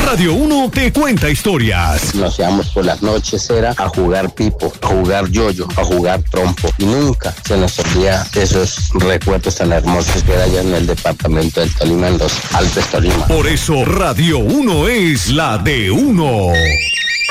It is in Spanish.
Radio 1 te cuenta historias. Nos íbamos por las noches, era a jugar pipo, a jugar yoyo, a jugar trompo. Y nunca se nos olvida esos recuerdos tan hermosos que era allá en el departamento del Tolima, en los Alpes Tolima. Por eso Radio 1 es la de uno.